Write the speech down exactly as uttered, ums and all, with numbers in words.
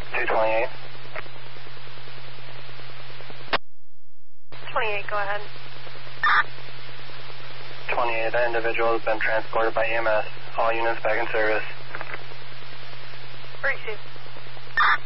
two twenty-eight. twenty-eight, go ahead. twenty-eight, that individual has been transported by E M S. All units back in service. Receive.